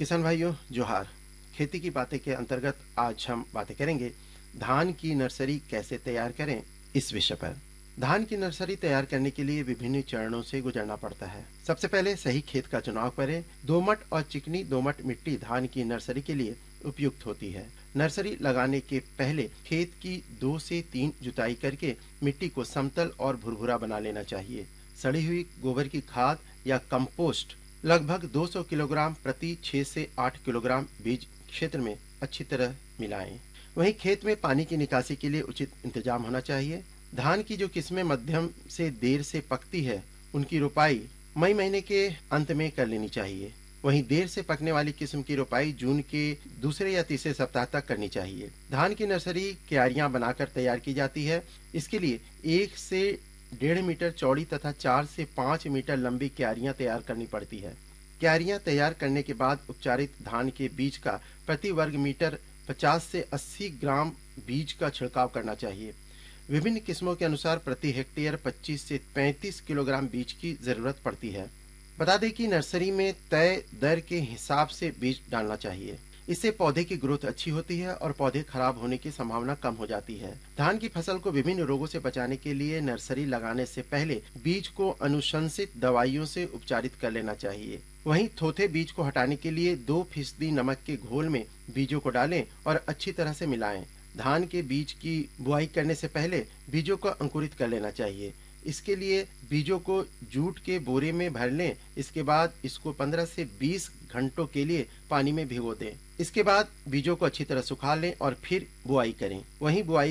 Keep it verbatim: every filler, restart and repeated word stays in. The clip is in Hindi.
किसान भाइयों जोहार। खेती की बातें के अंतर्गत आज हम बातें करेंगे धान की नर्सरी कैसे तैयार करें इस विषय पर। धान की नर्सरी तैयार करने के लिए विभिन्न चरणों से गुजरना पड़ता है। सबसे पहले सही खेत का चुनाव करें। दोमट और चिकनी दोमट मिट्टी धान की नर्सरी के लिए उपयुक्त होती है। नर्सरी लगाने के पहले खेत की दो से तीन जुताई करके मिट्टी को समतल और भुरभुरा बना लेना चाहिए। सड़ी हुई गोबर की खाद या कंपोस्ट लगभग दो सौ किलोग्राम प्रति छह से आठ किलोग्राम बीज क्षेत्र में अच्छी तरह मिलाएं। वहीं खेत में पानी की निकासी के लिए उचित इंतजाम होना चाहिए। धान की जो किस्में मध्यम से देर से पकती है उनकी रोपाई मई महीने के अंत में कर लेनी चाहिए। वहीं देर से पकने वाली किस्म की रोपाई जून के दूसरे या तीसरे सप्ताह तक करनी चाहिए। धान की नर्सरी क्यारियां बनाकर तैयार की जाती है। इसके लिए एक से डेढ़ मीटर चौड़ी तथा चार से पाँच मीटर लंबी क्यारियां तैयार करनी पड़ती है। क्यारियां तैयार करने के बाद उपचारित धान के बीज का प्रति वर्ग मीटर पचास से अस्सी ग्राम बीज का छिड़काव करना चाहिए। विभिन्न किस्मों के अनुसार प्रति हेक्टेयर पच्चीस से पैंतीस किलोग्राम बीज की जरूरत पड़ती है। बता दें कि नर्सरी में तय दर के हिसाब से बीज डालना चाहिए। इससे पौधे की ग्रोथ अच्छी होती है और पौधे खराब होने की संभावना कम हो जाती है। धान की फसल को विभिन्न रोगों से बचाने के लिए नर्सरी लगाने से पहले बीज को अनुशंसित दवाइयों से उपचारित कर लेना चाहिए। वहीं थोथे बीज को हटाने के लिए दो फीसदी नमक के घोल में बीजों को डालें और अच्छी तरह से मिलाएं। धान के बीज की बुआई करने से पहले बीजों को अंकुरित कर लेना चाहिए। इसके लिए बीजों को जूट के बोरे में भर लें। इसके बाद इसको पंद्रह से बीस घंटों के लिए पानी में भिगो दें। इसके बाद बीजों को अच्छी तरह सुखा लें और फिर बुआई करें। वहीं बुआई